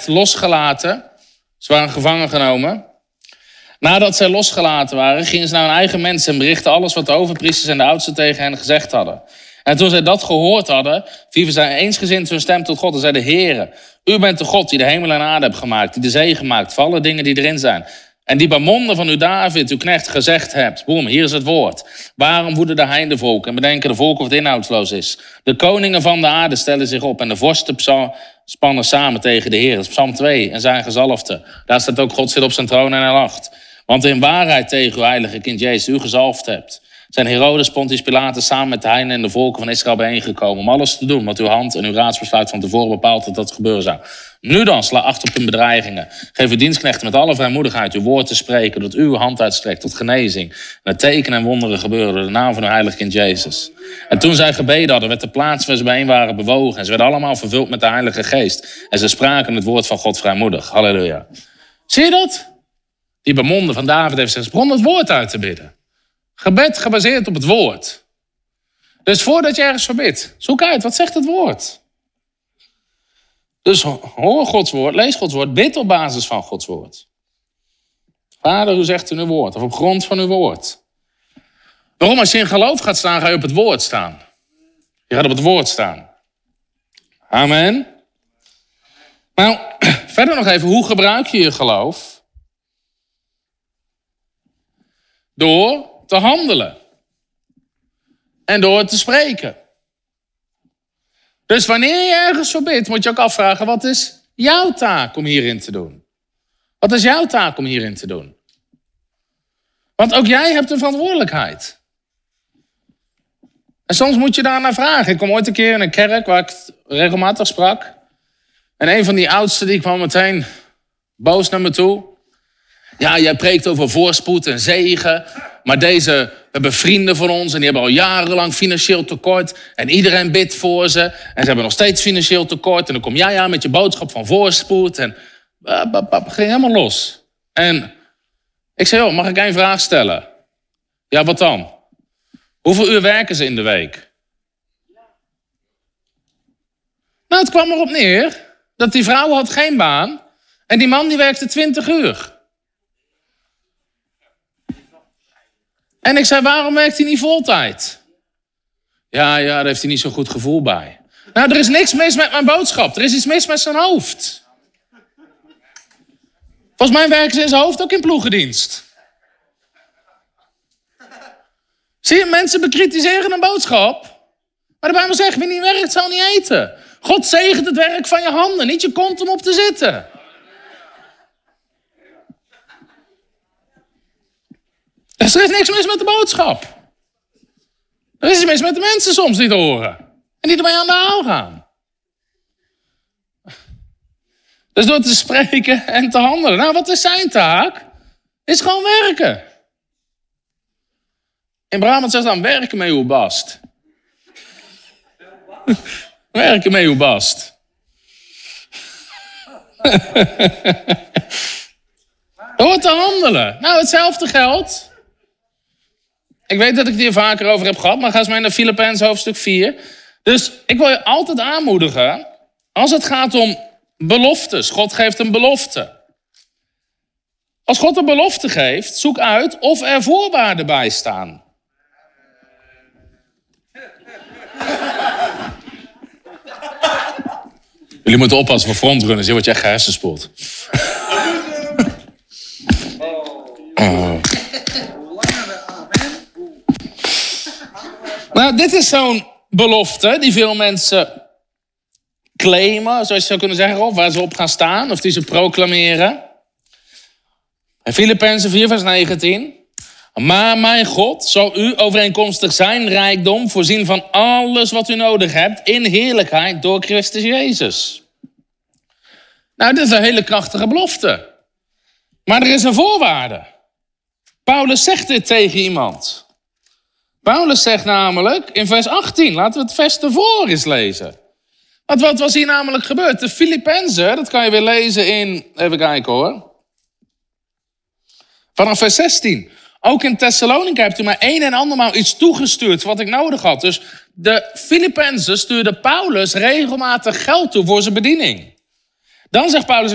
knecht losgelaten. Ze waren gevangen genomen. Nadat zij losgelaten waren, gingen ze naar hun eigen mensen en berichtten alles wat de overpriesters en de oudsten tegen hen gezegd hadden. En toen zij dat gehoord hadden, vieven zij eensgezind hun stem tot God en zeiden: Heere, u bent de God die de hemel en aarde hebt gemaakt, die de zee gemaakt, voor alle dingen die erin zijn. En die bij monden van uw David, uw knecht, gezegd hebt. Boem, hier is het woord. Waarom woeden de heidenvolken en bedenken de volken of het inhoudsloos is? De koningen van de aarde stellen zich op en de vorsten spannen samen tegen de Heer. Dat is Psalm 2 en zijn gezalfde. Daar staat ook: God zit op zijn troon en hij lacht. Want in waarheid tegen uw heilige kind Jezus, u gezalfd hebt, zijn Herodes, Pontius Pilatus samen met de heiden en de volken van Israël bijeengekomen om alles te doen wat uw hand en uw raadsbesluit van tevoren bepaald had dat gebeuren zou. Nu dan, sla acht op hun bedreigingen. Geef uw dienstknechten met alle vrijmoedigheid uw woord te spreken, dat u uw hand uitstrekt tot genezing. En het tekenen en wonderen gebeuren door de naam van uw heilige kind Jezus. En toen zij gebeden hadden, werd de plaats waar ze bijeen waren bewogen. En ze werden allemaal vervuld met de Heilige Geest. En ze spraken het woord van God vrijmoedig. Halleluja. Zie je dat? Die bij monden van David heeft gezegd: begon het woord uit te bidden. Gebed gebaseerd op het woord. Dus voordat je ergens voor bidt, zoek uit, wat zegt het woord? Dus hoor Gods woord, lees Gods woord, bid op basis van Gods woord. Vader, u zegt in uw woord, of op grond van uw woord. Waarom? Als je in geloof gaat staan, ga je op het woord staan. Je gaat op het woord staan. Amen. Nou, verder nog even, hoe gebruik je je geloof? Door te handelen. En door te spreken. Dus wanneer je ergens voor bidt, moet je ook afvragen: wat is jouw taak om hierin te doen? Wat is jouw taak om hierin te doen? Want ook jij hebt een verantwoordelijkheid. En soms moet je daar naar vragen. Ik kwam ooit een keer in een kerk waar ik regelmatig sprak. En een van die oudsten die kwam meteen boos naar me toe. Ja, jij preekt over voorspoed en zegen. Maar we hebben vrienden van ons en die hebben al jarenlang financieel tekort. En iedereen bidt voor ze. En ze hebben nog steeds financieel tekort. En dan kom jij aan met je boodschap van voorspoed. En ging helemaal los. En ik zei: mag ik één vraag stellen? Ja, wat dan? Hoeveel uur werken ze in de week? Nou, het kwam erop neer dat die vrouw had geen baan. En die man die werkte 20 uur. En ik zei: waarom werkt hij niet voltijd? Ja, daar heeft hij niet zo'n goed gevoel bij. Nou, er is niks mis met mijn boodschap. Er is iets mis met zijn hoofd. Volgens mij werken ze in zijn hoofd ook in ploegendienst. Zie je, mensen bekritiseren een boodschap. Maar de Bijbel zegt: wie niet werkt, zal niet eten. God zegent het werk van je handen, niet je kont om op te zitten. Dus er is niks mis met de boodschap. Er is iets mis met de mensen soms die het horen. En die ermee aan de haal gaan. Dus door te spreken en te handelen. Nou, wat is zijn taak? Is gewoon werken. In Brabant zegt dan: werken met uw bast. Werken met uw bast. Door te handelen. Nou, hetzelfde geldt. Ik weet dat ik het hier vaker over heb gehad, maar ga eens mee naar Filippenzen hoofdstuk 4. Dus ik wil je altijd aanmoedigen, als het gaat om beloftes. God geeft een belofte. Als God een belofte geeft, zoek uit of er voorwaarden bij staan. Jullie moeten oppassen voor frontrunners, je wordt je echt gehersenspoeld. Nou, dit is zo'n belofte die veel mensen claimen, zoals je zou kunnen zeggen, of waar ze op gaan staan, of die ze proclameren. In Filippenzen 4 vers 19. Maar mijn God zal u overeenkomstig zijn rijkdom voorzien van alles wat u nodig hebt in heerlijkheid door Christus Jezus. Nou, dit is een hele krachtige belofte. Maar er is een voorwaarde. Paulus zegt dit tegen iemand. Paulus zegt namelijk in vers 18, laten we het vers ervoor eens lezen. Want wat was hier namelijk gebeurd? De Filippenzen, dat kan je weer lezen in, even kijken hoor. Vanaf vers 16. Ook in Thessalonica hebt u mij een en andermaal iets toegestuurd wat ik nodig had. Dus de Filippenzen stuurden Paulus regelmatig geld toe voor zijn bediening. Dan zegt Paulus